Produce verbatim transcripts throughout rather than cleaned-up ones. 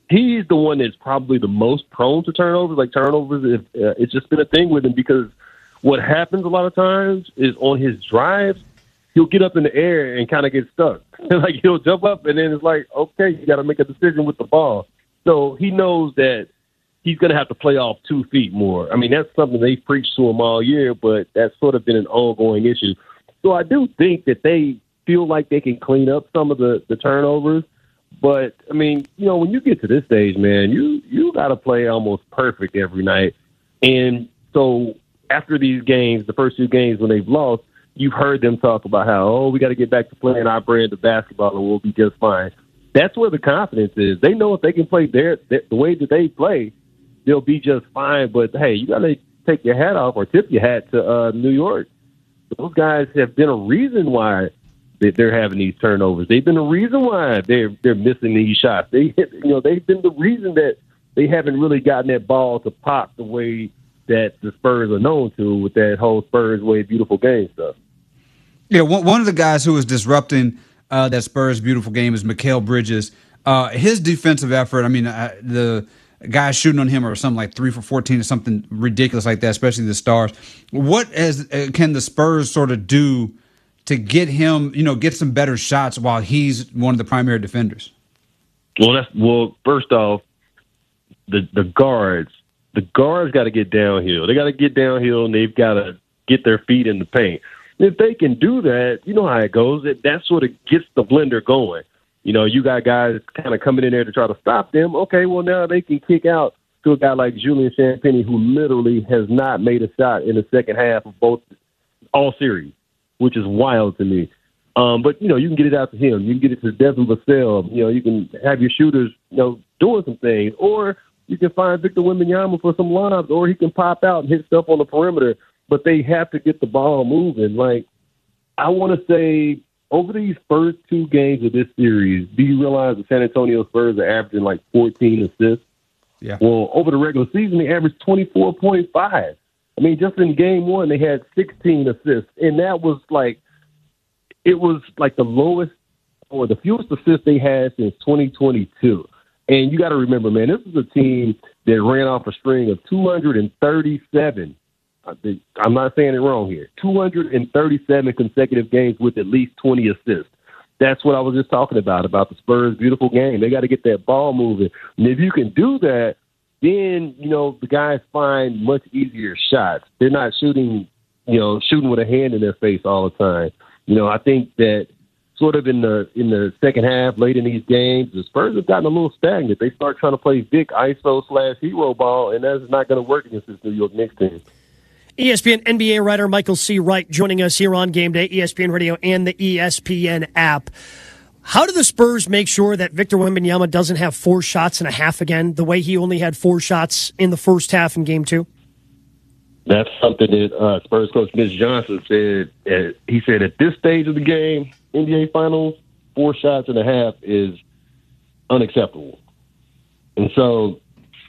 he's the one that's probably the most prone to turnovers. Like turnovers, if, uh, it's just been a thing with him because what happens a lot of times is on his drives, he'll get up in the air and kind of get stuck. Like he'll jump up and then it's like, okay, you got to make a decision with the ball. So he knows that he's going to have to play off two feet more. I mean, that's something they preached to him all year, but that's sort of been an ongoing issue. So I do think that they feel like they can clean up some of the, the turnovers. But, I mean, you know, when you get to this stage, man, you, you got to play almost perfect every night. And so after these games, the first two games when they've lost, you've heard them talk about how, oh, we got to get back to playing our brand of basketball and we'll be just fine. That's where the confidence is. They know if they can play their, the way that they play, they'll be just fine. But, hey, you got to take your hat off or tip your hat to uh, New York. Those guys have been a reason why they're having these turnovers. They've been the reason why they're they're missing these shots. They, you know, they've been the reason that they haven't really gotten that ball to pop the way that the Spurs are known to with that whole Spurs way beautiful game stuff. Yeah, one one of the guys who is disrupting uh, that Spurs beautiful game is Mikal Bridges. Uh, his defensive effort. I mean, uh, the guys shooting on him or something like three for fourteen or something ridiculous like that, especially the stars. What has, uh, can the Spurs sort of do to get him, you know, get some better shots while he's one of the primary defenders? Well, that's well. First off, the the guards, the guards got to get downhill. They got to get downhill, and they've got to get their feet in the paint. If they can do that, you know how it goes. It, that sort of gets the blender going. You know, you got guys kind of coming in there to try to stop them. Okay, well, now they can kick out to a guy like Julian Champagnie, who literally has not made a shot in the second half of both all series, which is wild to me. Um, but, you know, you can get it out to him. You can get it to Devin Vassell. You know, you can have your shooters, you know, doing some things. Or you can find Victor Wembanyama for some lobs, or he can pop out and hit stuff on the perimeter. But they have to get the ball moving. Like, I want to say, over these first two games of this series, do you realize the San Antonio Spurs are averaging like fourteen assists? Yeah. Well, over the regular season, they averaged twenty-four point five. I mean, just in game one, they had sixteen assists. And that was like, it was like the lowest or the fewest assists they had since twenty twenty-two. And you got to remember, man, this is a team that ran off a string of two hundred thirty-seven. I'm not saying it wrong here. two hundred thirty-seven consecutive games with at least twenty assists. That's what I was just talking about, about the Spurs' beautiful game. They got to get that ball moving. And if you can do that, then, you know, the guys find much easier shots. They're not shooting, you know, shooting with a hand in their face all the time. You know, I think that sort of in the in the second half, late in these games, the Spurs have gotten a little stagnant. They start trying to play Vic I S O slash hero ball, and that's not going to work against this New York Knicks team. E S P N N B A writer Michael C. Wright joining us here on Game Day, E S P N Radio and the E S P N app. How do the Spurs make sure that Victor Wembanyama doesn't have four shots and a half again, the way he only had four shots in the first half in Game two? That's something that uh, Spurs coach Mitch Johnson said. Uh, he said at this stage of the game, N B A Finals, four shots and a half is unacceptable. And so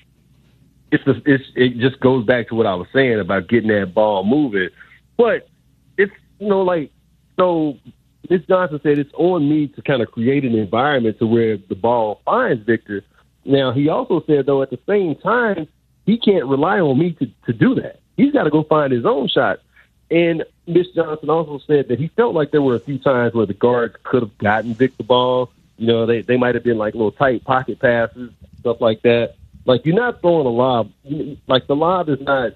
it's, the, it's it just goes back to what I was saying about getting that ball moving. But it's, you know, like, so Mitch Johnson said it's on me to kind of create an environment to where the ball finds Victor. Now, he also said, though, at the same time, he can't rely on me to, to do that. He's got to go find his own shot. And Mitch Johnson also said that he felt like there were a few times where the guards could have gotten Vic the ball. You know, they, they might have been like little tight pocket passes, stuff like that. Like, you're not throwing a lob. Like, the lob is not,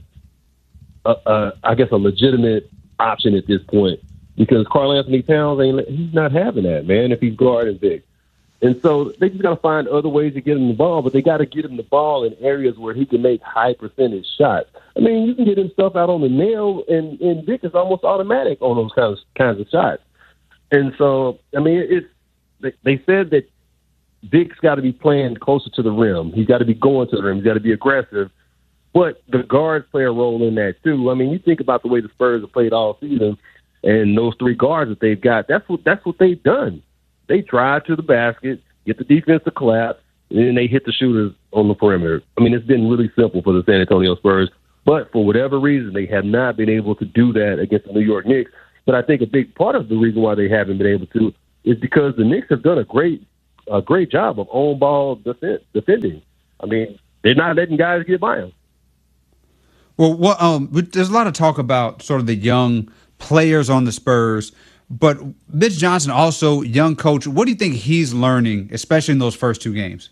a, a, I guess, a legitimate option at this point because Karl Anthony Towns, ain't he's not having that, man, if he's guarding Vic. And so they just got to find other ways to get him the ball, but they got to get him the ball in areas where he can make high percentage shots. I mean, you can get him stuff out on the nail, and, and Vic is almost automatic on those kinds of, kinds of shots. And so, I mean, it's they, they said that Vic's got to be playing closer to the rim. He's got to be going to the rim. He's got to be aggressive. But the guards play a role in that, too. I mean, you think about the way the Spurs have played all season, and those three guards that they've got, that's what that's what they've done. They drive to the basket, get the defense to collapse, and then they hit the shooters on the perimeter. I mean, it's been really simple for the San Antonio Spurs. But for whatever reason, they have not been able to do that against the New York Knicks. But I think a big part of the reason why they haven't been able to is because the Knicks have done a great a great job of on ball defense, defending. I mean, they're not letting guys get by them. Well, what, um, there's a lot of talk about sort of the young players on the Spurs, but Mitch Johnson also young coach. What do you think he's learning, especially in those first two games?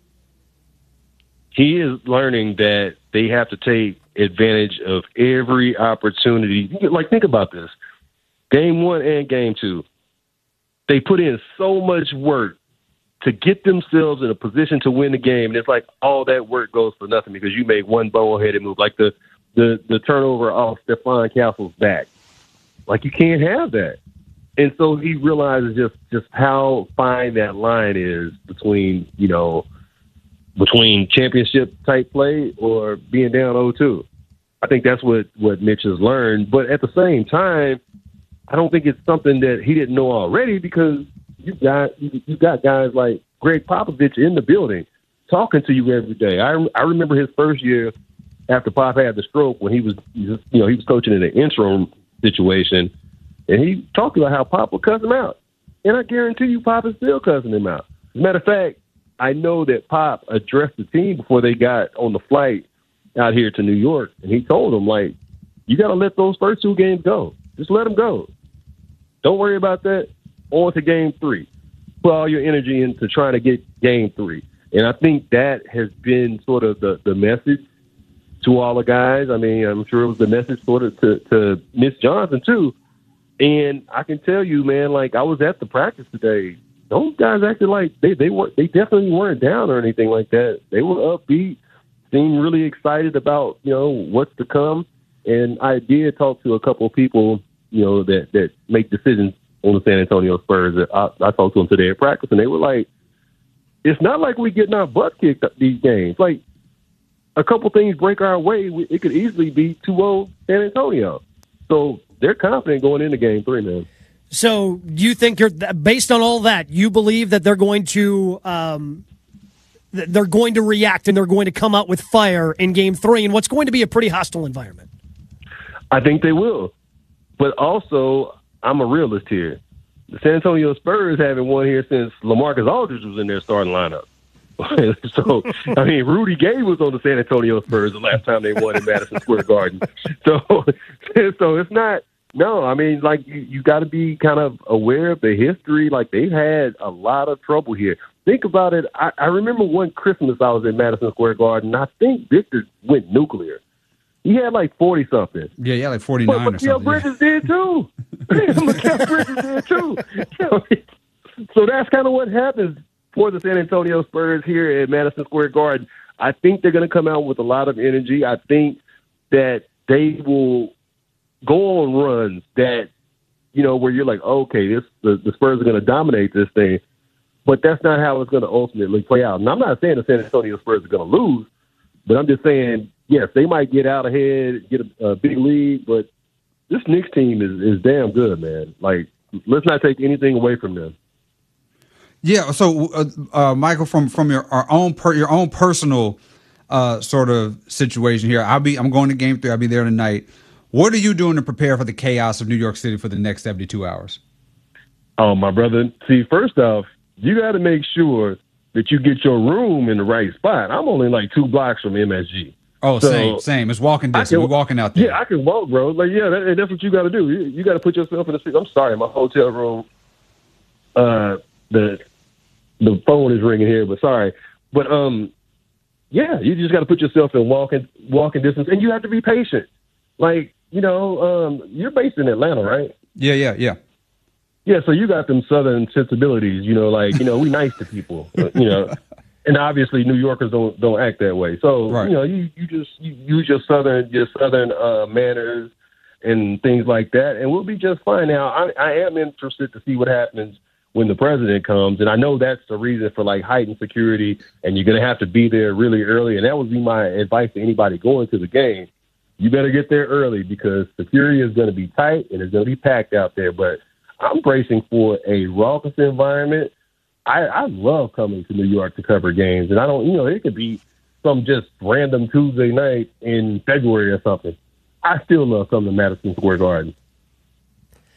He is learning that they have to take advantage of every opportunity. Like, think about this. Game one and game two, they put in so much work to get themselves in a position to win the game. And it's like all that work goes for nothing because you made one boneheaded move, like the, the, the turnover off Stephon Castle's back. Like, you can't have that. And so he realizes just, just how fine that line is between, you know, between championship type play or being down oh two. I think that's what, what Mitch has learned. But at the same time, I don't think it's something that he didn't know already because you got you got guys like Greg Popovich in the building talking to you every day. I I remember his first year after Pop had the stroke when he was you know he was coaching in an interim situation, and he talked about how Pop would cuss him out, and I guarantee you Pop is still cussing him out. As a matter of fact, I know that Pop addressed the team before they got on the flight out here to New York, and he told them, like, you got to let those first two games go. Just let them go. Don't worry about that. On to game three. Put all your energy into trying to get game three. And I think that has been sort of the, the message to all the guys. I mean, I'm sure it was the message sort of to, to Miss Johnson, too. And I can tell you, man, like, I was at the practice today. Those guys acted like they, they were they definitely weren't down or anything like that. They were upbeat, seemed really excited about, you know, what's to come. And I did talk to a couple of people, you know, that, that make decisions on the San Antonio Spurs. I, I talked to them today at practice, and they were like, it's not like we getting our butt kicked these games. Like, a couple things break our way, it could easily be two oh San Antonio. So they're confident going into game three, man. So do you think you're based on all that, you believe that they're going to um, they're going to react and they're going to come out with fire in game three in what's going to be a pretty hostile environment? I think they will. But also, I'm a realist here. The San Antonio Spurs haven't won here since LaMarcus Aldridge was in their starting lineup. So, I mean, Rudy Gay was on the San Antonio Spurs the last time they won in Madison Square Garden. So, so it's not. No, I mean, like, you, you got to be kind of aware of the history. Like, they've had a lot of trouble here. Think about it. I, I remember one Christmas I was in Madison Square Garden. I think Victor went nuclear. He had like forty-something. Yeah, yeah, like forty-nine but or something. Mikal Bridges did, too. Mikal Bridges did, too. So that's kind of what happens for the San Antonio Spurs here at Madison Square Garden. I think they're going to come out with a lot of energy. I think that they will go on runs that, you know, where you're like, okay, this the, the Spurs are going to dominate this thing, but that's not how it's going to ultimately play out. And I'm not saying the San Antonio Spurs are going to lose, but I'm just saying, yes, they might get out ahead, get a, a big lead, but this Knicks team is, is damn good, man. Like, let's not take anything away from them. Yeah. So, uh, uh, Michael, from from your our own per, your own personal uh, sort of situation here, I'll be I'm going to Game Three. I'll be there tonight. What are you doing to prepare for the chaos of New York City for the next seventy-two hours? Oh, my brother. See, first off, you got to make sure that you get your room in the right spot. I'm only like two blocks from M S G. Oh, so same, same. It's walking distance. Can, We're walking out there. Yeah, I can walk, bro. Like, yeah, that, that's what you got to do. You, you got to put yourself in the seat. I'm sorry, my hotel room, uh, the the phone is ringing here, but sorry. But, um, yeah, you just got to put yourself in walking walking distance, and you have to be patient. Like, you know, um, you're based in Atlanta, right? Yeah, yeah, yeah. Yeah, so you got them Southern sensibilities, you know, like, you know, we nice to people, you know. And obviously, New Yorkers don't don't act that way. So right. you know, you, you just you use your southern your southern uh, manners and things like that, and we'll be just fine. Now, I, I am interested to see what happens when the president comes, and I know that's the reason for like heightened security, and you're gonna have to be there really early. And that would be my advice to anybody going to the game. You better get there early because security is gonna be tight and it's gonna be packed out there. But I'm bracing for a raucous environment. I, I love coming to New York to cover games, and I don't, you know, it could be some just random Tuesday night in February or something. I still love coming to Madison Square Garden.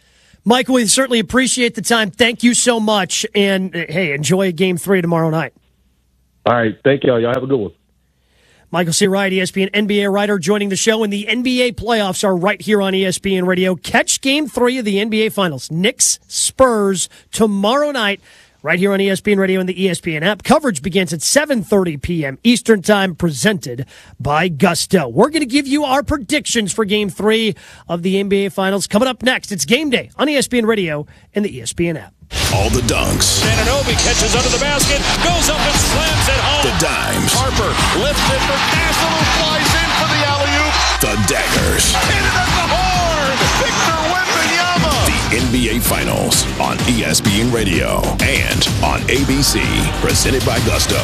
Michael, we certainly appreciate the time. Thank you so much. And, hey, enjoy Game three tomorrow night. All right. Thank y'all. Y'all have a good one. Michael C. Wright, E S P N N B A writer, joining the show. And the N B A playoffs are right here on E S P N Radio. Catch Game three of the N B A Finals. Knicks, Spurs, tomorrow night, right here on E S P N Radio and the E S P N app. Coverage begins at seven thirty p.m. Eastern Time, presented by Gusto. We're going to give you our predictions for Game three of the N B A Finals. Coming up next, it's Game Day on E S P N Radio and the E S P N app. All the dunks. Anunoby catches under the basket, goes up and slams it home. The dimes. Harper lifts it for Dazzle, who flies in for the alley-oop. The daggers. Hit it at the horn. Victor Wembanyama. The N B A Finals on E S P N Radio and on A B C. Presented by Gusto.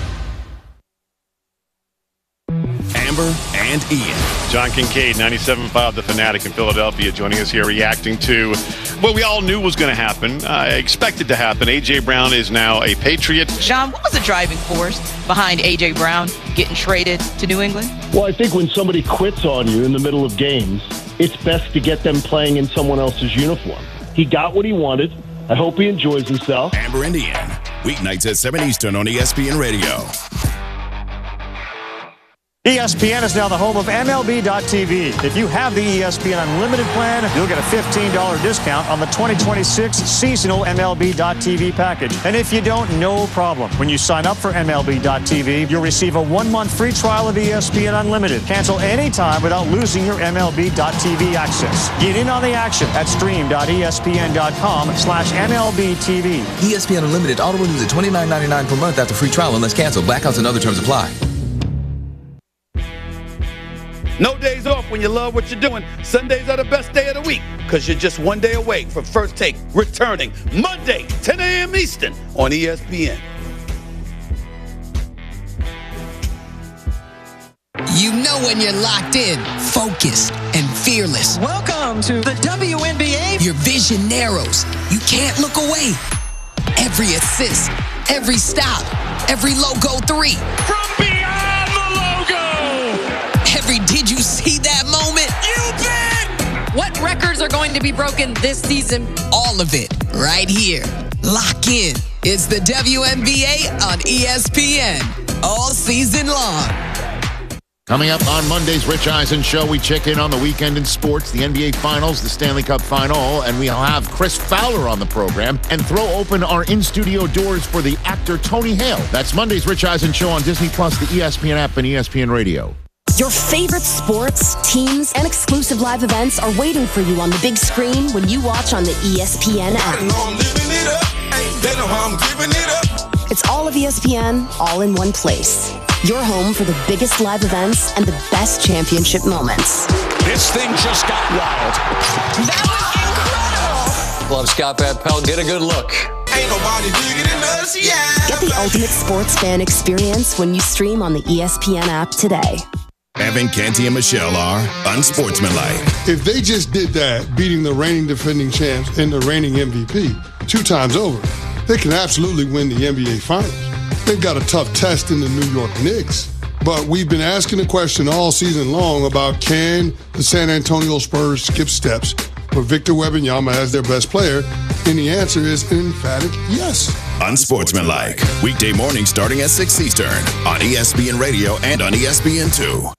Amber and Ian. John Kincaid, ninety-seven point five The Fanatic in Philadelphia, joining us here reacting to what we all knew was going to happen, uh, expected to happen. A J. Brown is now a Patriot. John, what was the driving force behind A J. Brown getting traded to New England? Well, I think when somebody quits on you in the middle of games, it's best to get them playing in someone else's uniform. He got what he wanted. I hope he enjoys himself. Amber and Ian, weeknights at seven Eastern on E S P N Radio. E S P N is now the home of M L B dot T V. If you have the E S P N Unlimited plan, you'll get a fifteen dollars discount on the twenty twenty-six seasonal M L B dot T V package. And if you don't, no problem. When you sign up for M L B dot T V, you'll receive a one-month free trial of E S P N Unlimited. Cancel anytime without losing your M L B dot T V access. Get in on the action at stream dot E S P N dot com slash M L B T V. E S P N Unlimited auto renews at twenty-nine ninety-nine per month after free trial unless canceled. Blackouts and other terms apply. No days off when you love what you're doing. Sundays are the best day of the week because you're just one day away from First Take returning Monday, ten a.m. Eastern on E S P N. You know when you're locked in, focused, and fearless. Welcome to the W N B A. Your vision narrows. You can't look away. Every assist, every stop, every logo three. From beyond the logo. Every did you see that moment? You bet. What records are going to be broken this season? All of it right here. Lock in. It's the W N B A on E S P N all season long. Coming up on Monday's Rich Eisen Show, we check in on the weekend in sports, the N B A Finals, the Stanley Cup Final, and we'll have Chris Fowler on the program and throw open our in-studio doors for the actor Tony Hale. That's Monday's Rich Eisen Show on Disney Plus, the E S P N app, and E S P N Radio. Your favorite sports, teams, and exclusive live events are waiting for you on the big screen when you watch on the E S P N app. It's all of E S P N, all in one place. Your home for the biggest live events and the best championship moments. This thing just got wild. That was incredible. Love Scott Van Pelt. Get a good look. Ain't nobody bigger than us, yeah. Get the ultimate sports fan experience when you stream on the E S P N app today. Evan, Canty, and Michelle are unsportsmanlike. If they just did that, beating the reigning defending champs and the reigning M V P two times over, they can absolutely win the N B A Finals. They've got a tough test in the New York Knicks. But we've been asking the question all season long about, can the San Antonio Spurs skip steps with Victor Wembanyama as their best player? And the answer is an emphatic yes. Unsportsmanlike. Weekday morning starting at six Eastern on E S P N Radio and on E S N two.